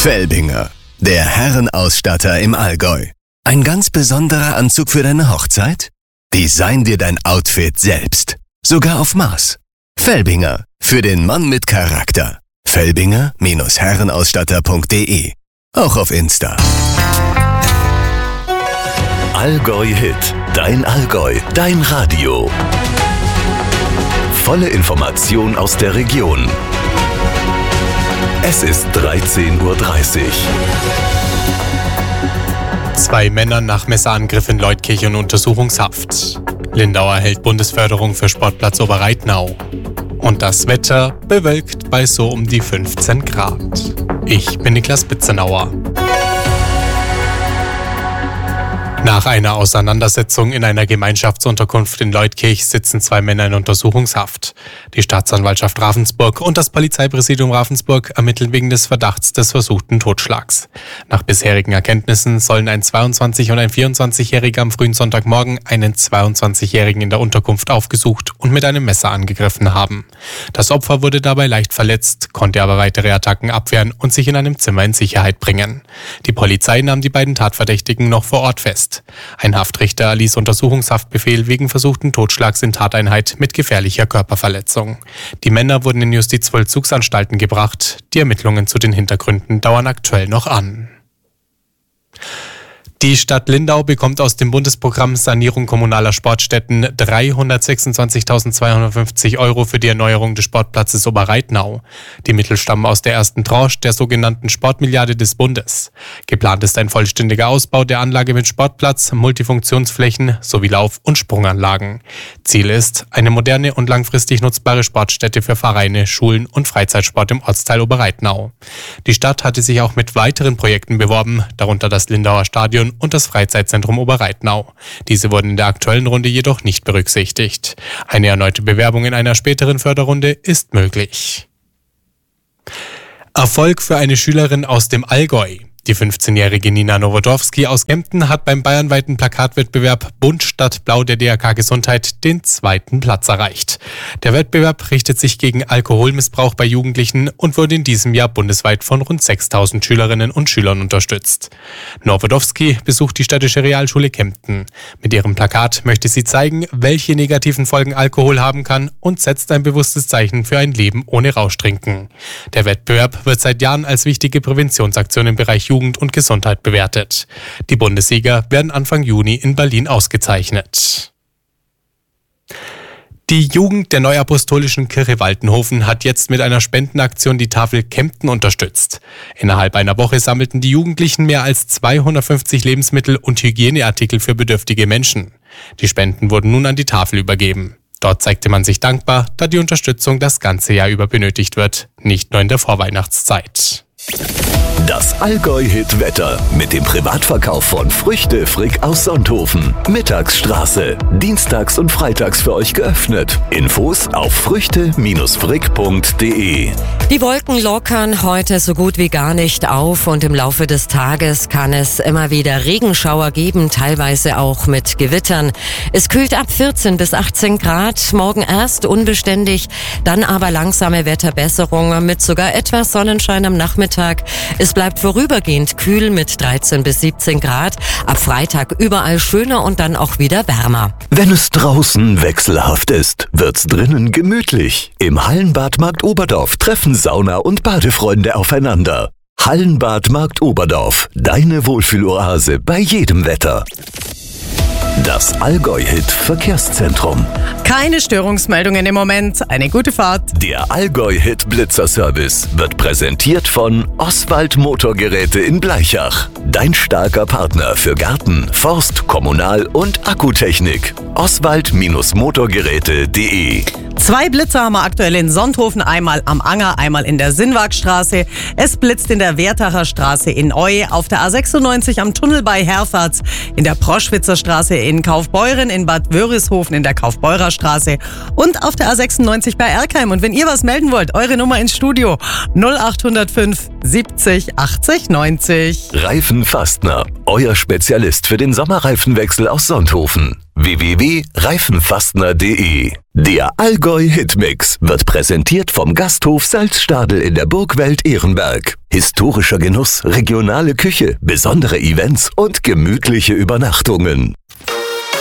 Felbinger, der Herrenausstatter im Allgäu. Ein ganz besonderer Anzug für deine Hochzeit? Design dir dein Outfit selbst. Sogar auf Maß. Felbinger, für den Mann mit Charakter. Felbinger-Herrenausstatter.de. Auch auf Insta. Allgäu Hit. Dein Allgäu, dein Radio. Volle Information aus der Region. Es ist 13:30 Uhr. 2 Männer nach Messerangriff in Leutkirch in Untersuchungshaft. Lindau erhält Bundesförderung für Sportplatz Oberreitnau. Und das Wetter bewölkt bei so um die 15 Grad. Ich bin Niklas Bitzenauer. Nach einer Auseinandersetzung in einer Gemeinschaftsunterkunft in Leutkirch sitzen 2 Männer in Untersuchungshaft. Die Staatsanwaltschaft Ravensburg und das Polizeipräsidium Ravensburg ermitteln wegen des Verdachts des versuchten Totschlags. Nach bisherigen Erkenntnissen sollen ein 22- und ein 24-Jähriger am frühen Sonntagmorgen einen 22-Jährigen in der Unterkunft aufgesucht und mit einem Messer angegriffen haben. Das Opfer wurde dabei leicht verletzt, konnte aber weitere Attacken abwehren und sich in einem Zimmer in Sicherheit bringen. Die Polizei nahm die beiden Tatverdächtigen noch vor Ort fest. Ein Haftrichter erließ Untersuchungshaftbefehl wegen versuchten Totschlags in Tateinheit mit gefährlicher Körperverletzung. Die Männer wurden in Justizvollzugsanstalten gebracht. Die Ermittlungen zu den Hintergründen dauern aktuell noch an. Die Stadt Lindau bekommt aus dem Bundesprogramm Sanierung kommunaler Sportstätten 326.250 € für die Erneuerung des Sportplatzes Oberreitnau. Die Mittel stammen aus der ersten Tranche der sogenannten Sportmilliarde des Bundes. Geplant ist ein vollständiger Ausbau der Anlage mit Sportplatz, Multifunktionsflächen sowie Lauf- und Sprunganlagen. Ziel ist eine moderne und langfristig nutzbare Sportstätte für Vereine, Schulen und Freizeitsport im Ortsteil Oberreitnau. Die Stadt hatte sich auch mit weiteren Projekten beworben, darunter das Lindauer Stadion und das Freizeitzentrum Oberreitnau. Diese wurden in der aktuellen Runde jedoch nicht berücksichtigt. Eine erneute Bewerbung in einer späteren Förderrunde ist möglich. Erfolg für eine Schülerin aus dem Allgäu. Die 15-jährige Nina Nowodowski aus Kempten hat beim bayernweiten Plakatwettbewerb Bunt statt Blau der DRK Gesundheit den 2. Platz erreicht. Der Wettbewerb richtet sich gegen Alkoholmissbrauch bei Jugendlichen und wurde in diesem Jahr bundesweit von rund 6.000 Schülerinnen und Schülern unterstützt. Nowodowski besucht die städtische Realschule Kempten. Mit ihrem Plakat möchte sie zeigen, welche negativen Folgen Alkohol haben kann und setzt ein bewusstes Zeichen für ein Leben ohne Rauschtrinken. Der Wettbewerb wird seit Jahren als wichtige Präventionsaktion im Bereich Jugend und Gesundheit bewertet. Die Bundessieger werden Anfang Juni in Berlin ausgezeichnet. Die Jugend der Neuapostolischen Kirche Waltenhofen hat jetzt mit einer Spendenaktion die Tafel Kempten unterstützt. Innerhalb einer Woche sammelten die Jugendlichen mehr als 250 Lebensmittel und Hygieneartikel für bedürftige Menschen. Die Spenden wurden nun an die Tafel übergeben. Dort zeigte man sich dankbar, da die Unterstützung das ganze Jahr über benötigt wird, nicht nur in der Vorweihnachtszeit. Das Allgäu-Hit-Wetter mit dem Privatverkauf von Früchte Frick aus Sonthofen. Mittagsstraße. Dienstags und freitags für euch geöffnet. Infos auf früchte-frick.de. Die Wolken lockern heute so gut wie gar nicht auf und im Laufe des Tages kann es immer wieder Regenschauer geben, teilweise auch mit Gewittern. Es kühlt ab 14 bis 18 Grad, morgen erst unbeständig, dann aber langsame Wetterbesserung mit sogar etwas Sonnenschein am Nachmittag. Es bleibt vorübergehend kühl mit 13 bis 17 Grad. Ab Freitag überall schöner und dann auch wieder wärmer. Wenn es draußen wechselhaft ist, wird's drinnen gemütlich. Im Hallenbad Markt Oberdorf treffen Sauna- und Badefreunde aufeinander. Hallenbad Markt Oberdorf, deine Wohlfühloase bei jedem Wetter. Das Allgäu-Hit-Verkehrszentrum. Keine Störungsmeldungen im Moment. Eine gute Fahrt. Der Allgäu-Hit-Blitzer-Service wird präsentiert von Oswald Motorgeräte in Bleichach. Dein starker Partner für Garten, Forst, Kommunal- und Akkutechnik. Oswald-Motorgeräte.de. 2 Blitzer haben wir aktuell in Sonthofen, einmal am Anger, einmal in der Sinnwagstraße. Es blitzt in der Werthacher Straße in Eu, auf der A96 am Tunnel bei Herfahrt, in der Proschwitzer Straße in Kaufbeuren, in Bad Wörishofen in der Kaufbeurer Straße und auf der A96 bei Erkheim. Und wenn ihr was melden wollt, eure Nummer ins Studio 0805 70 80 90. Reifenfastner, euer Spezialist für den Sommerreifenwechsel aus Sonthofen. www.reifenfastner.de. Der Allgäu Hitmix wird präsentiert vom Gasthof Salzstadel in der Burgwelt Ehrenberg. Historischer Genuss, regionale Küche, besondere Events und gemütliche Übernachtungen.